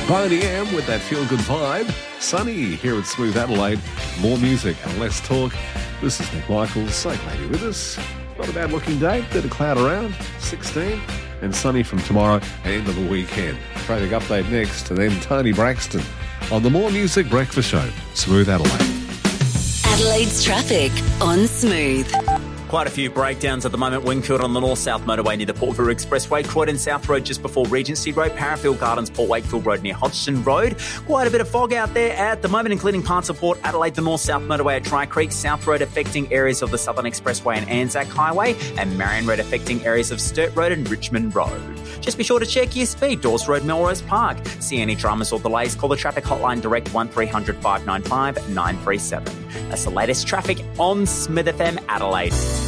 Boney M with that feel-good vibe. Sunny here at Smooth Adelaide. More music and less talk. This is Nick Michaels. So glad you're with us. Not a bad looking day. Bit of cloud around. 16. And sunny from tomorrow and into the weekend. Traffic update next. And then Tony Braxton on the More Music Breakfast Show. Smooth Adelaide. Adelaide's traffic on Smooth. Quite a few breakdowns at the moment. Wingfield on the north-south motorway near the Port Vila Expressway. Croydon South Road just before Regency Road. Parafield Gardens, Port Wakefield Road near Hodgson Road. Quite a bit of fog out there at the moment, including parts of Port Adelaide, the north-south motorway at Tri Creek. South Road affecting areas of the Southern Expressway and Anzac Highway. And Marion Road affecting areas of Sturt Road and Richmond Road. Just be sure to check your speed. Dawes Road, Melrose Park. See any dramas or delays, call the traffic hotline direct 1300 595 937. That's the latest traffic on Smith FM Adelaide.